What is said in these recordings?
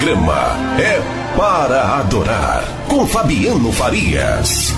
Grama é para adorar, com Fabiano Farias.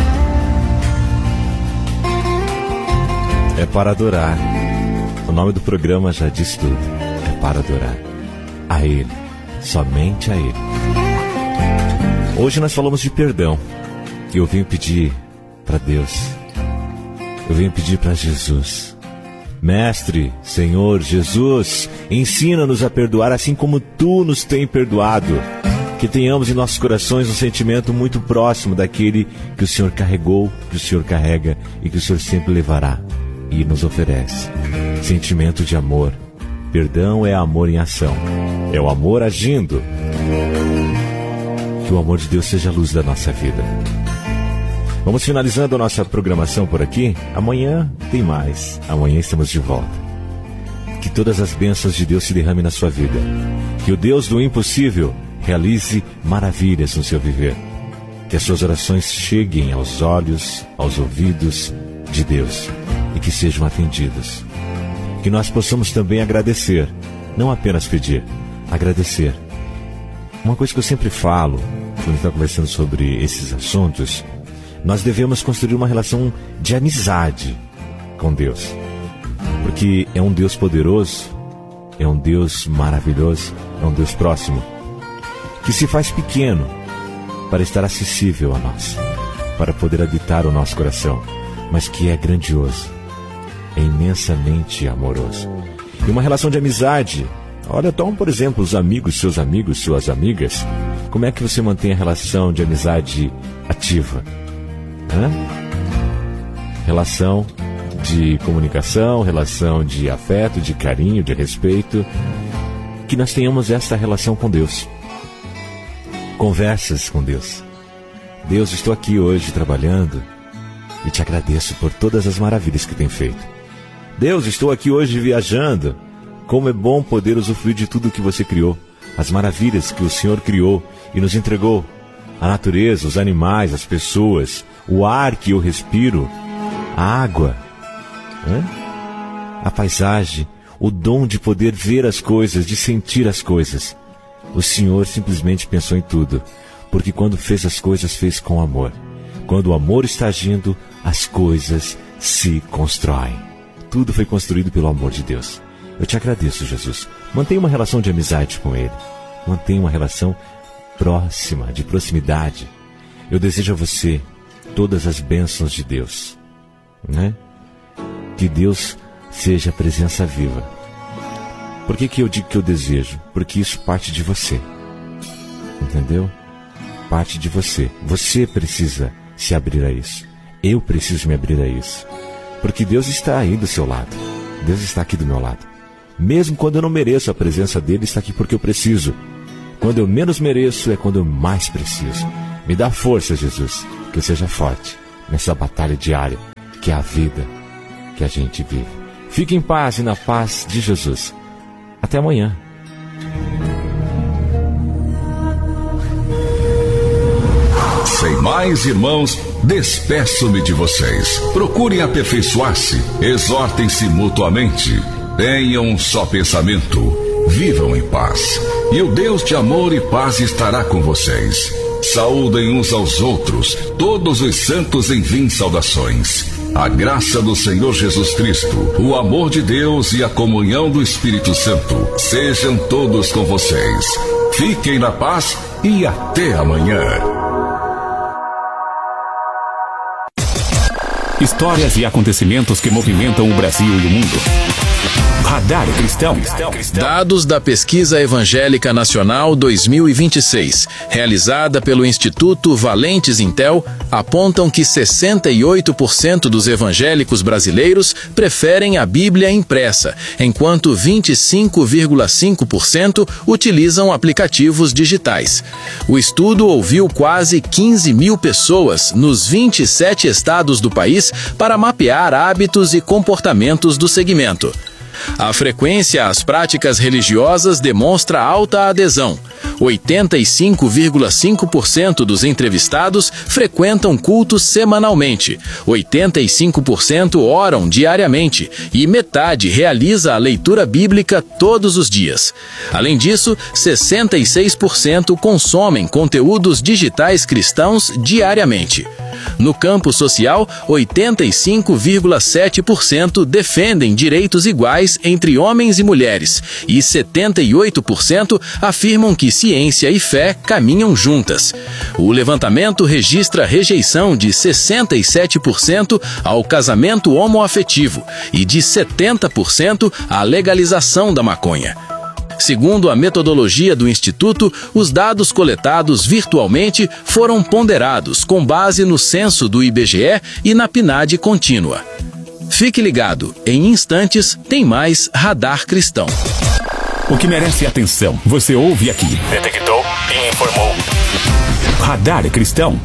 É para adorar. O nome do programa já diz tudo. É para adorar a Ele, somente a Ele. Hoje nós falamos de perdão. E eu venho pedir para Deus, eu venho pedir para Jesus: Mestre, Senhor Jesus, ensina-nos a perdoar assim como Tu nos tem perdoado. Que tenhamos em nossos corações um sentimento muito próximo daquele que o Senhor carregou, que o Senhor carrega e que o Senhor sempre levará e nos oferece. Sentimento de amor. Perdão é amor em ação. É o amor agindo. Que o amor de Deus seja a luz da nossa vida. Vamos finalizando a nossa programação por aqui. Amanhã tem mais. Amanhã estamos de volta. Que todas as bênçãos de Deus se derramem na sua vida. Que o Deus do impossível realize maravilhas no seu viver. Que as suas orações cheguem aos olhos, aos ouvidos de Deus e que sejam atendidas. Que nós possamos também agradecer, não apenas pedir, agradecer. Uma coisa que eu sempre falo, quando está conversando sobre esses assuntos, nós devemos construir uma relação de amizade com Deus. Porque é um Deus poderoso, é um Deus maravilhoso, é um Deus próximo, que se faz pequeno para estar acessível a nós, para poder habitar o nosso coração, mas que é grandioso, é imensamente amoroso. E uma relação de amizade, olha, toma por exemplo os amigos, seus amigos, suas amigas. Como é que você mantém a relação de amizade ativa? Relação de comunicação, relação de afeto, de carinho, de respeito. Que nós tenhamos essa relação com Deus. Conversas com Deus. Deus, estou aqui hoje trabalhando e te agradeço por todas as maravilhas que tem feito. Deus, estou aqui hoje viajando. Como é bom poder usufruir de tudo que você criou. As maravilhas que o Senhor criou e nos entregou. A natureza, os animais, as pessoas, o ar que eu respiro, a água, a paisagem, o dom de poder ver as coisas, de sentir as coisas. O Senhor simplesmente pensou em tudo, porque quando fez as coisas, fez com amor. Quando o amor está agindo, as coisas se constroem. Tudo foi construído pelo amor de Deus. Eu te agradeço, Jesus. Mantenha uma relação de amizade com Ele. Mantenha uma relação próxima, de proximidade. Eu desejo a você todas as bênçãos de Deus, Que Deus seja a presença viva. Por que eu digo que eu desejo? Porque isso parte de você. Entendeu? Parte de você. Você precisa se abrir a isso. Eu preciso me abrir a isso. Porque Deus está aí do seu lado. Deus está aqui do meu lado. Mesmo quando eu não mereço, a presença dele está aqui porque eu preciso. Quando eu menos mereço é quando eu mais preciso. Me dá força, Jesus, que eu seja forte nessa batalha diária, que é a vida que a gente vive. Fique em paz e na paz de Jesus. Até amanhã. Sem mais, irmãos, despeço-me de vocês. Procurem aperfeiçoar-se, exortem-se mutuamente. Tenham um só pensamento. Vivam em paz. E o Deus de amor e paz estará com vocês. Saúdem uns aos outros. Todos os santos enviem saudações. A graça do Senhor Jesus Cristo, o amor de Deus e a comunhão do Espírito Santo sejam todos com vocês. Fiquem na paz e até amanhã. Histórias e acontecimentos que movimentam o Brasil e o mundo. Radar Cristão. Dados da Pesquisa Evangélica Nacional 2026, realizada pelo Instituto Valentes Intel, apontam que 68% dos evangélicos brasileiros preferem a Bíblia impressa, enquanto 25,5% utilizam aplicativos digitais. O estudo ouviu quase 15 mil pessoas nos 27 estados do país para mapear hábitos e comportamentos do segmento. A frequência às práticas religiosas demonstra alta adesão. 85,5% dos entrevistados frequentam cultos semanalmente, 85% oram diariamente e metade realiza a leitura bíblica todos os dias. Além disso, 66% consomem conteúdos digitais cristãos diariamente. No campo social, 85,7% defendem direitos iguais entre homens e mulheres e 78% afirmam que ciência e fé caminham juntas. O levantamento registra rejeição de 67% ao casamento homoafetivo e de 70% à legalização da maconha. Segundo a metodologia do Instituto, os dados coletados virtualmente foram ponderados com base no censo do IBGE e na PNAD contínua. Fique ligado, em instantes tem mais Radar Cristão. O que merece atenção, você ouve aqui. Detectou e informou. Radar Cristão.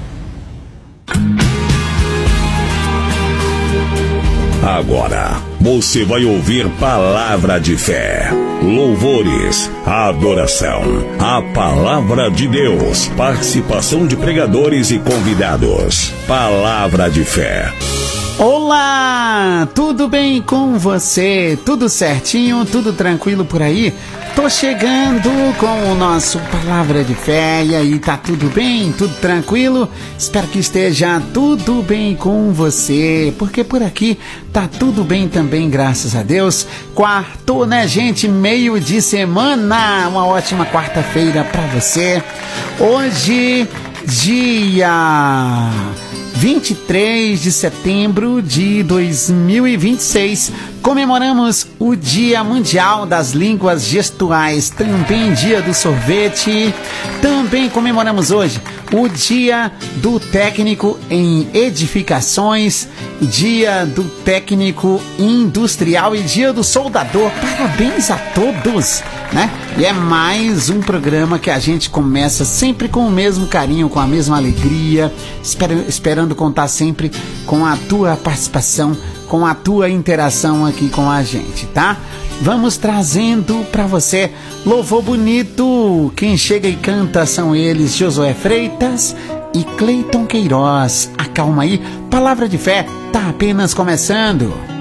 Agora, você vai ouvir palavra de fé, louvores, adoração, a palavra de Deus, participação de pregadores e convidados. Palavra de fé. Olá, tudo bem com você? Tudo certinho? Tudo tranquilo por aí? Tô chegando com o nosso Palavra de Fé. E aí, tá tudo bem? Tudo tranquilo? Espero que esteja tudo bem com você, porque por aqui tá tudo bem também, graças a Deus. Quarto, né, gente? Meio de semana. Uma ótima quarta-feira pra você. Hoje, dia 23 de setembro de 2026, comemoramos o Dia Mundial das Línguas Gestuais, também Dia do Sorvete. Também comemoramos hoje o Dia do Técnico em Edificações, Dia do Técnico Industrial e Dia do Soldador. Parabéns a todos, né? E é mais um programa que a gente começa sempre com o mesmo carinho, com a mesma alegria, esperando contar sempre com a tua participação, com a tua interação aqui com a gente, tá? Vamos trazendo para você louvor bonito. Quem chega e canta são eles, Josué Freitas e Cleiton Queiroz. Acalma aí, Palavra de Fé tá apenas começando.